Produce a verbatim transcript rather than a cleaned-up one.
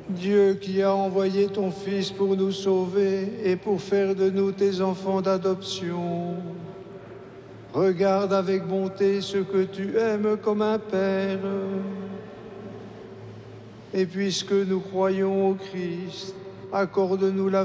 Dieu qui a envoyé ton Fils pour nous sauver et pour faire de nous tes enfants d'adoption, regarde avec bonté ce que tu aimes comme un Père. Et puisque nous croyons au Christ, accorde-nous la